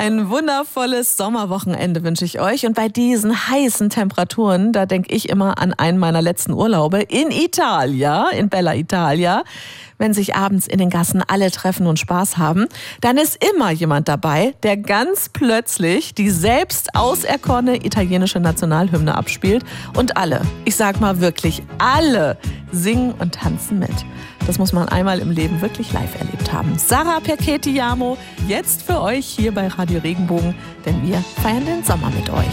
Ein wundervolles Sommerwochenende wünsche ich euch. Und bei diesen heißen Temperaturen, da denke ich immer an einen meiner letzten Urlaube in Italia, in Bella Italia. Wenn sich abends in den Gassen alle treffen und Spaß haben, dann ist immer jemand dabei, der ganz plötzlich die selbst auserkorene italienische Nationalhymne abspielt. Und alle, ich sag mal wirklich alle, singen und tanzen mit. Das muss man einmal im Leben wirklich live erlebt haben. Sarah Perchetiamo, jetzt für euch hier bei Radio Regenbogen, denn wir feiern den Sommer mit euch.